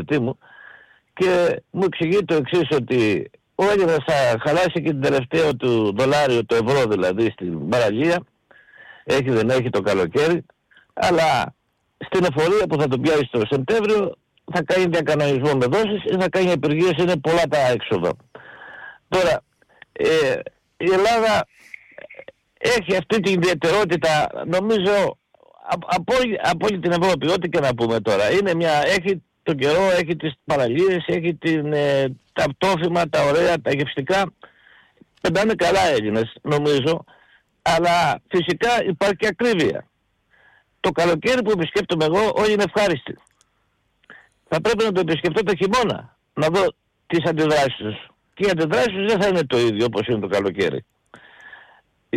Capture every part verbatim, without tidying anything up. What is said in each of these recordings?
μου και μου εξηγεί το εξής, ότι ο Έλληνας θα χαλάσει και την τελευταία του δολάριο, το ευρώ δηλαδή, στην παραλία. Έχει δεν έχει το καλοκαίρι, αλλά στην εφορία που θα τον πιάσει το Σεπτέμβριο θα κάνει διακανονισμό με δόσεις ή θα κάνει απεργίες, είναι πολλά τα έξοδα. Τώρα, ε, η Ελλάδα έχει αυτή την ιδιαιτερότητα, νομίζω, από, από όλη την Ευρώπη, ό,τι και να πούμε τώρα. Είναι μια, έχει τον καιρό, έχει τις παραλίες, έχει την, ε, τα τρόφιμα, τα ωραία, τα γευστικά. Πεντάνε καλά Έλληνες, νομίζω, αλλά φυσικά υπάρχει ακρίβεια. Το καλοκαίρι που επισκέπτομαι εγώ, όλοι είναι ευχάριστοι. Θα πρέπει να το επισκεφτώ το χειμώνα, να δω τις αντιδράσεις τους. Και οι αντιδράσεις τους δεν θα είναι το ίδιο όπως είναι το καλοκαίρι. Η...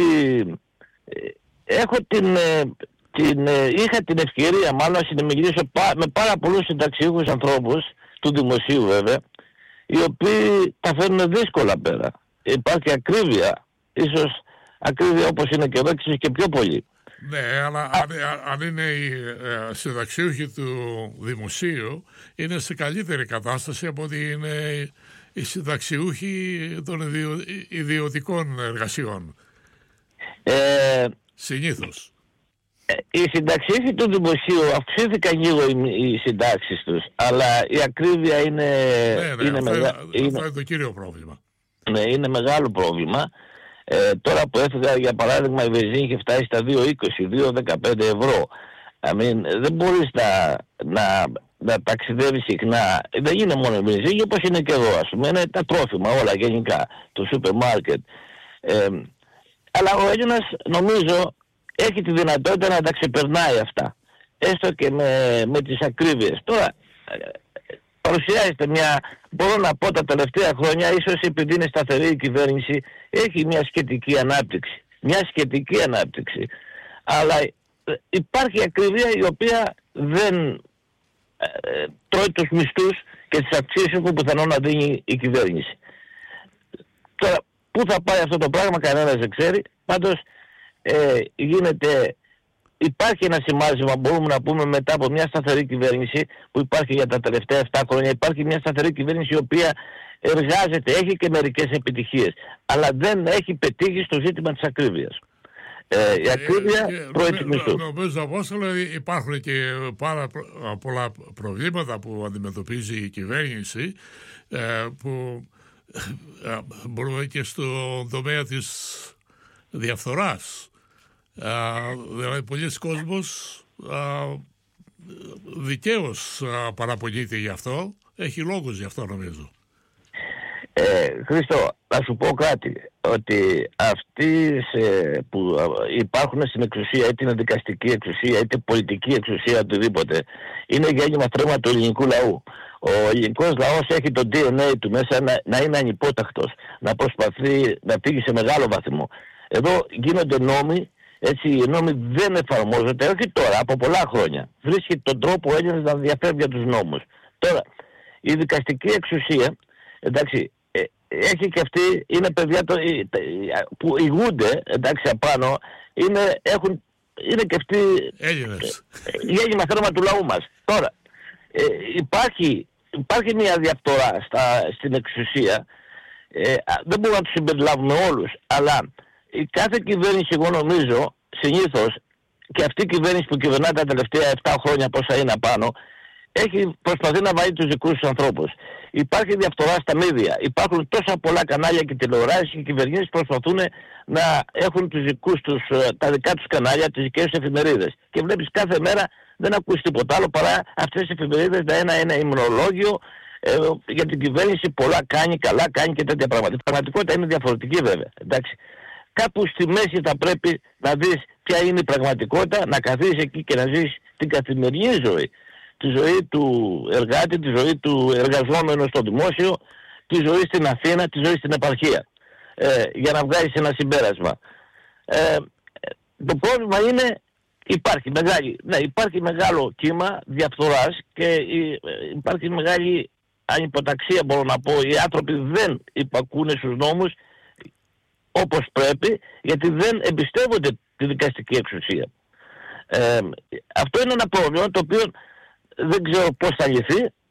Έχω την, την... Είχα την ευκαιρία μάλλον να συνομιλήσω με πάρα πολλούς συνταξιούχους ανθρώπους, του δημοσίου βέβαια, οι οποίοι τα φέρνουν δύσκολα πέρα. Υπάρχει ακρίβεια, ίσως ακρίβεια όπως είναι και εδώ και, και πιο πολύ. Ναι, αλλά αν, αν είναι οι ε, συνταξιούχοι του δημοσίου, είναι σε καλύτερη κατάσταση από ότι είναι οι συνταξιούχοι των ιδιο, ιδιωτικών εργασιών. Ε, Συνήθως. Ε, οι συνταξιούχοι του δημοσίου αυξήθηκαν λίγο οι, οι συντάξεις τους, αλλά η ακρίβεια είναι... Ναι, ναι, είναι αυτό, μεγα... αυτό είναι... είναι το κύριο πρόβλημα. Ναι, είναι μεγάλο πρόβλημα. Ε, τώρα που έφυγα, για παράδειγμα, η βενζίνη είχε φτάσει στα δύο είκοσι, δύο δεκαπέντε ευρώ. I mean, δεν μπορείς να, να, να ταξιδεύεις συχνά. Δεν είναι μόνο η βενζίνη, όπως είναι και εδώ, ας πούμε. Είναι τα τρόφιμα όλα γενικά, το σούπερ μάρκετ. Ε, αλλά ο Έλληνας, νομίζω, έχει τη δυνατότητα να τα ξεπερνάει αυτά. Έστω και με, με τις ακρίβειες. Τώρα, παρουσιάζεται μια, μπορώ να πω τα τελευταία χρόνια, ίσως επειδή είναι σταθερή η κυβέρνηση, έχει μια σχετική ανάπτυξη. Μια σχετική ανάπτυξη. Αλλά υπάρχει ακρίβεια η οποία δεν ε, τρώει τους μισθούς και τις αυξήσεις που πιθανόν να δίνει η κυβέρνηση. Τώρα, πού θα πάει αυτό το πράγμα κανένας δεν ξέρει. Πάντως ε, γίνεται... Υπάρχει ένα σημάδισμα, μπορούμε να πούμε, μετά από μια σταθερή κυβέρνηση που υπάρχει για τα τελευταία επτά χρόνια. Υπάρχει μια σταθερή κυβέρνηση η οποία εργάζεται, έχει και μερικές επιτυχίες, αλλά δεν έχει πετύχει στο ζήτημα της ακρίβειας. Ε, η ακρίβεια ε, τρώει τους μισθούς. Νομίζω, Απόστολε, υπάρχουν και πάρα πολλά προβλήματα που αντιμετωπίζει η κυβέρνηση, ε, που ε, μπορούμε και στον τομέα της διαφθοράς. Uh, δηλαδή πολλοί κόσμος uh, δικαίως uh, παραπονείται γι' αυτό, έχει λόγους γι' αυτό νομίζω. ε, Χρήστο, θα σου πω κάτι, ότι αυτοί σε, που υπάρχουν στην εξουσία, είτε είναι δικαστική εξουσία είτε πολιτική εξουσία, οτιδήποτε, είναι γέννημα θρέμα του ελληνικού λαού. Ο ελληνικός λαός έχει το ντι εν έι του μέσα να, να είναι ανυπόταχτος, να προσπαθεί να πήγει σε μεγάλο βαθμό. Εδώ γίνονται νόμοι. Έτσι, οι νόμοι δεν εφαρμόζονται, όχι τώρα, από πολλά χρόνια. Βρίσκει τον τρόπο ο Έλληνας να διαφεύγει από τους νόμους. Τώρα, η δικαστική εξουσία, εντάξει, ε, έχει και αυτή, είναι παιδιά το, ε, που ηγούνται, εντάξει, απάνω, είναι, έχουν, είναι και αυτοί Έλληνες. Γέννημα θρέμα του λαού μας. Τώρα, ε, υπάρχει, υπάρχει μια διαφθορά στα, στην εξουσία, ε, δεν μπορούμε να τους συμπεριλάβουμε όλους, αλλά η κάθε κυβέρνηση, εγώ νομίζω, συνήθως, και αυτή η κυβέρνηση που κυβερνά τα τελευταία επτά χρόνια, πόσα είναι απάνω, έχει προσπαθεί να βάλει τους δικούς τους ανθρώπους. Υπάρχει διαφθορά στα μίδια. Υπάρχουν τόσα πολλά κανάλια και τηλεοράσεις και οι κυβερνήσεις προσπαθούν να έχουν τους δικούς τους, τα δικά τους κανάλια, τις δικές τους εφημερίδες. Και βλέπεις κάθε μέρα δεν ακούς τίποτα άλλο παρά αυτές τις εφημερίδες να είναι ένα ημνολόγιο ε, για την κυβέρνηση, πολλά κάνει, καλά κάνει και τέτοια πράγματα. Η πραγματικότητα είναι διαφορετική βέβαια. Εντάξει. Κάπου στη μέση θα πρέπει να δεις ποια είναι η πραγματικότητα, να καθίσεις εκεί και να ζεις την καθημερινή ζωή. Τη ζωή του εργάτη, τη ζωή του εργαζόμενου στο δημόσιο, τη ζωή στην Αθήνα, τη ζωή στην επαρχία. Ε, για να βγάλεις ένα συμπέρασμα. Ε, το πρόβλημα είναι, υπάρχει, μεγάλη, ναι, υπάρχει μεγάλο κύμα διαφθοράς και υπάρχει μεγάλη ανυποταξία, μπορώ να πω. Οι άνθρωποι δεν υπακούνε στους νόμους όπως πρέπει, γιατί δεν εμπιστεύονται τη δικαστική εξουσία. Ε, αυτό είναι ένα πρόβλημα το οποίο δεν ξέρω πώς θα λυθεί,